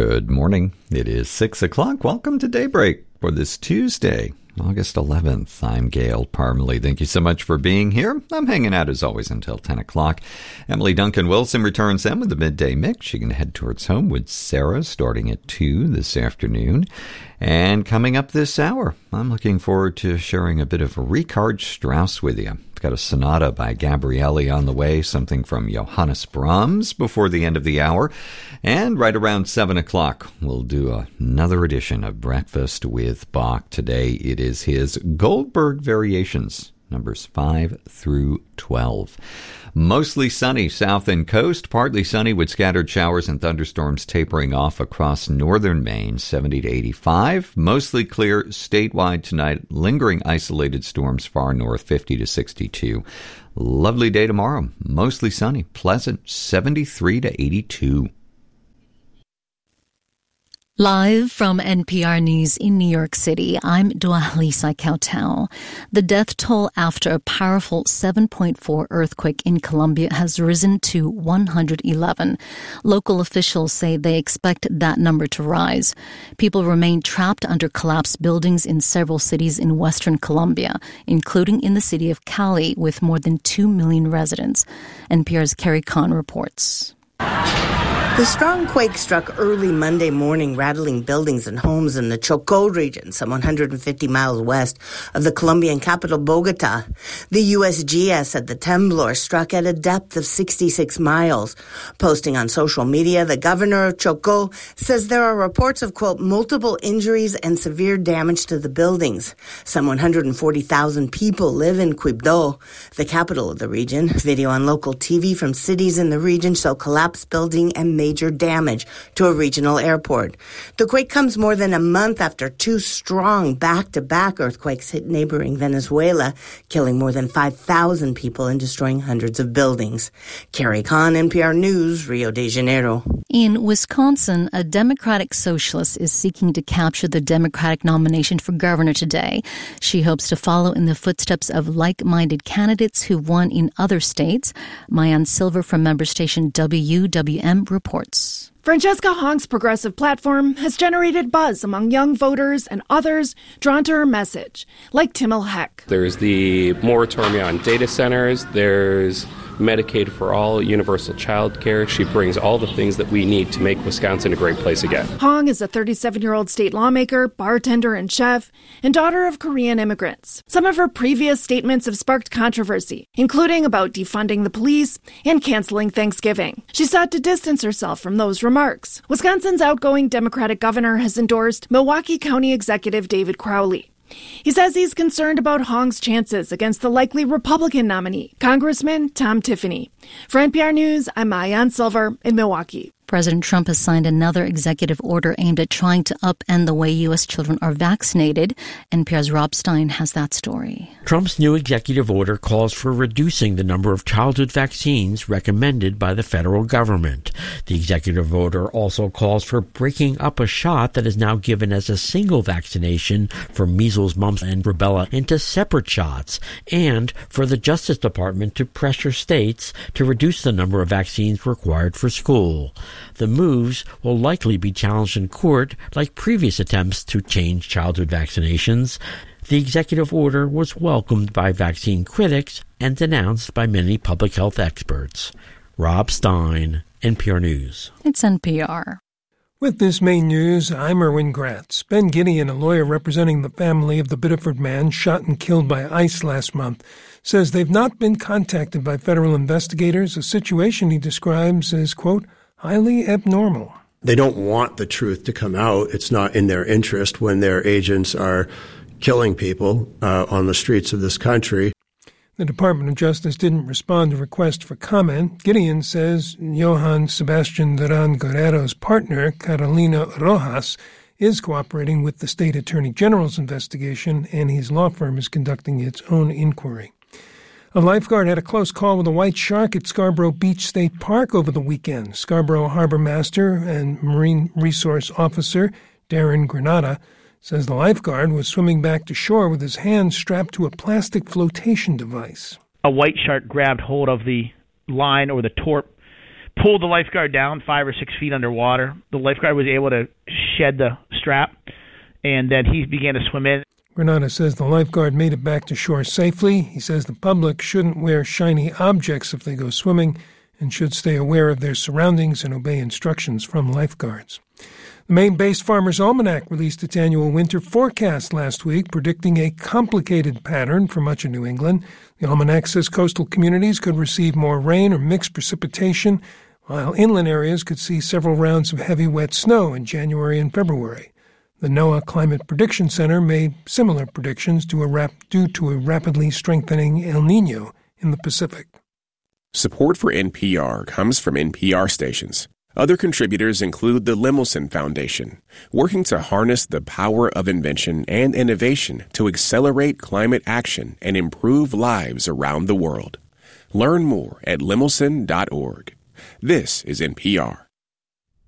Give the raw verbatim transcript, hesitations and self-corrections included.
Good morning. It is six o'clock. Welcome to Daybreak for this Tuesday, August eleventh. I'm Gail Parmalee. Thank you so much for being here. I'm hanging out as always until ten o'clock. Emily Duncan Wilson returns then with the midday mix. She can head towards home with Sarah starting at two this afternoon. And coming up this hour, I'm looking forward to sharing a bit of Richard Strauss with you. I've got a sonata by Gabrieli on the way, something from Johannes Brahms before the end of the hour. And right around seven o'clock, we'll do another edition of Breakfast with Bach. Today it is his Goldberg Variations, numbers five through twelve. Mostly sunny south and coast, partly sunny with scattered showers and thunderstorms tapering off across northern Maine, seventy to eighty-five. Mostly clear statewide tonight, lingering isolated storms far north, fifty to sixty-two. Lovely day tomorrow, mostly sunny, pleasant, seventy-three to eighty-two. Live from N P R News in New York City, I'm Dua-Lisa Kautel. The death toll after a powerful seven point four earthquake in Colombia has risen to one hundred eleven. Local officials say they expect that number to rise. People remain trapped under collapsed buildings in several cities in western Colombia, including in the city of Cali, with more than two million residents. N P R's Carrie Kahn reports. The strong quake struck early Monday morning, rattling buildings and homes in the Chocó region, some one hundred fifty miles west of the Colombian capital, Bogota. The U S G S said the temblor struck at a depth of sixty-six miles. Posting on social media, the governor of Chocó says there are reports of, quote, multiple injuries and severe damage to the buildings. Some one hundred forty thousand people live in Quibdó, the capital of the region. Video on local T V from cities in the region show collapsed building and major damage to a regional airport. The quake comes more than a month after two strong back-to-back earthquakes hit neighboring Venezuela, killing more than five thousand people and destroying hundreds of buildings. Carrie Kahn, N P R News, Rio de Janeiro. In Wisconsin, a Democratic socialist is seeking to capture the Democratic nomination for governor today. She hopes to follow in the footsteps of like-minded candidates who won in other states. Mayan Silver from member station W W M reports. Francesca Hong's progressive platform has generated buzz among young voters and others drawn to her message, like Timmel Heck. There's the moratorium on data centers. There's Medicaid for all, universal child care. She brings all the things that we need to make Wisconsin a great place again. Hong is a thirty-seven-year-old state lawmaker, bartender, and chef, and daughter of Korean immigrants. Some of her previous statements have sparked controversy, including about defunding the police and canceling Thanksgiving. She sought to distance herself from those remarks. Wisconsin's outgoing Democratic governor has endorsed Milwaukee County Executive David Crowley. He says he's concerned about Hong's chances against the likely Republican nominee, Congressman Tom Tiffany. For N P R News, I'm Mayan Silver in Milwaukee. President Trump has signed another executive order aimed at trying to upend the way U S children are vaccinated. N P R's Rob Stein has that story. Trump's new executive order calls for reducing the number of childhood vaccines recommended by the federal government. The executive order also calls for breaking up a shot that is now given as a single vaccination for measles, mumps, and rubella into separate shots, and for the Justice Department to pressure states to reduce the number of vaccines required for school. The moves will likely be challenged in court like previous attempts to change childhood vaccinations. The executive order was welcomed by vaccine critics and denounced by many public health experts. Rob Stein, N P R News. It's N P R. With this main news, I'm Erwin Gratz. Ben Gideon, a lawyer representing the family of the Biddeford man shot and killed by ICE last month, says they've not been contacted by federal investigators, a situation he describes as, quote, highly abnormal. They don't want the truth to come out. It's not in their interest when their agents are killing people uh, on the streets of this country. The Department of Justice didn't respond to request for comment. Gideon says Johann Sebastian Duran Guerrero's partner, Carolina Rojas, is cooperating with the state attorney general's investigation, and his law firm is conducting its own inquiry. A lifeguard had a close call with a white shark at Scarborough Beach State Park over the weekend. Scarborough Harbor Master and Marine Resource Officer Darren Granada says the lifeguard was swimming back to shore with his hands strapped to a plastic flotation device. A white shark grabbed hold of the line or the torp pulled the lifeguard down five or six feet underwater. The lifeguard was able to shed the strap, and then he began to swim in. Granata says the lifeguard made it back to shore safely. He says the public shouldn't wear shiny objects if they go swimming and should stay aware of their surroundings and obey instructions from lifeguards. The Maine-based Farmers' Almanac released its annual winter forecast last week, predicting a complicated pattern for much of New England. The almanac says coastal communities could receive more rain or mixed precipitation, while inland areas could see several rounds of heavy wet snow in January and February. The NOAA Climate Prediction Center made similar predictions to a rap- due to a rapidly strengthening El Niño in the Pacific. Support for N P R comes from N P R stations. Other contributors include the Lemelson Foundation, working to harness the power of invention and innovation to accelerate climate action and improve lives around the world. Learn more at lemelson dot org. This is N P R.